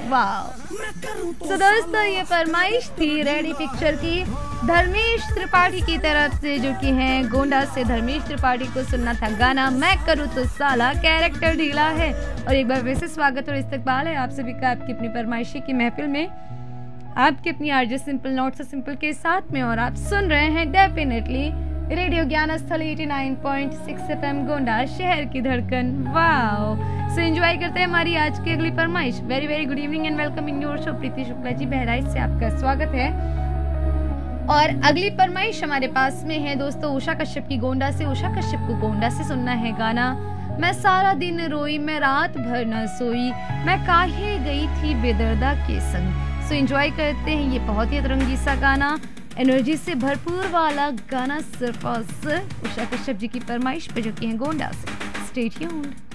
वाह। तो दोस्तों ये फरमाइश थी रेडी पिक्चर की धर्मेश त्रिपाठी की तरफ से, जो कि हैं गोंडा से। धर्मेश त्रिपाठी को सुनना था गाना मैं करूँ तो साला, कैरेक्टर ढीला है। और एक बार वैसे स्वागत और इस्तकबाल है आप सभी का आपकी अपनी फरमाइशी की महफिल में, आपकी अपनी RJ simple not so simple के साथ में। और आप सुन रहे हैं डेफिनेटली रेडियो ज्ञान स्थल 89.6 FM गोंडा, शहर की धड़कन। वाओ। सो एंजॉय करते हैं हमारी आज की अगली फरमाइश। Very very good evening and welcome in your show. प्रीति शुक्ला जी बहराइच से आपका स्वागत है। और अगली फरमाइश हमारे पास में है दोस्तों उषा कश्यप की गोंडा से। उषा कश्यप को गोंडा से सुनना है गाना मैं सारा दिन रोई, मैं रात भर न सोई, मैं काहे गई थी बेदर्दा के संग। सो एंजॉय करते हैं ये बहुत ही अतरंगी सा गाना, एनर्जी से भरपूर वाला गाना, सिर्फ और सिर्फ उषा कश्यप जी की फरमाइश पे, जो कि है गोंडा से। Stay tuned.